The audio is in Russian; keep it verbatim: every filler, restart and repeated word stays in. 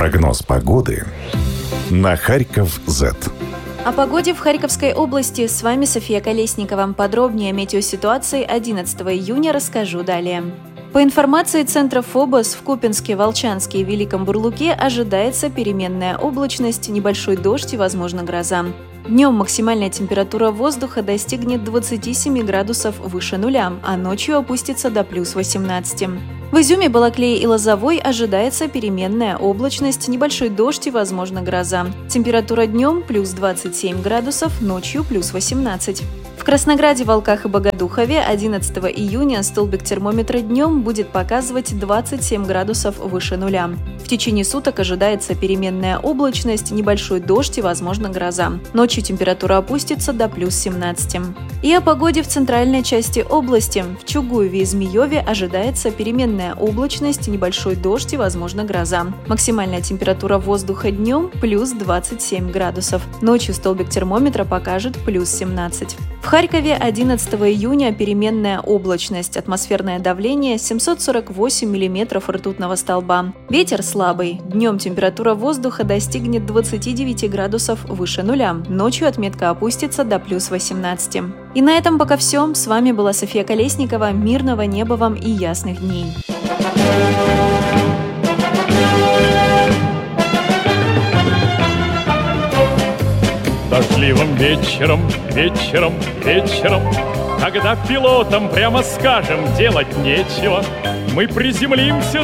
Прогноз погоды на Харьков зет. О погоде в Харьковской области с вами София Колесникова. Подробнее о метеоситуации одиннадцатого июня расскажу далее. По информации Центра ФОБОС, в Купинске, Волчанске и Великом Бурлуке ожидается переменная облачность, небольшой дождь и, возможно, гроза. Днем максимальная температура воздуха достигнет двадцати семи градусов выше нуля, а ночью опустится до плюс восемнадцати. В Изюме, Балаклее и Лозовой ожидается переменная облачность, небольшой дождь и, возможно, гроза. Температура днем плюс двадцать семь градусов, ночью плюс восемнадцать. В Краснограде, Волках и Богодухове одиннадцатого июня столбик термометра днем будет показывать двадцать семь градусов выше нуля. В течение суток ожидается переменная облачность, небольшой дождь и, возможно, гроза. Ночью температура опустится до плюс семнадцати. И о погоде в центральной части области. В Чугуеве и Змееве ожидается переменная облачность, небольшой дождь и, возможно, гроза. Максимальная температура воздуха днем плюс двадцать семь градусов. Ночью столбик термометра покажет плюс семнадцать. В Харькове одиннадцатого июня переменная облачность, атмосферное давление семьсот сорок восемь миллиметров ртутного столба. Ветер слабый. Днем температура воздуха достигнет двадцати девяти градусов выше нуля. Ночью отметка опустится до плюс восемнадцати. И на этом пока все. С вами была София Колесникова. Мирного неба вам и ясных дней. Дождливым вечером, вечером, вечером, когда пилотам, прямо скажем, делать нечего, мы приземлимся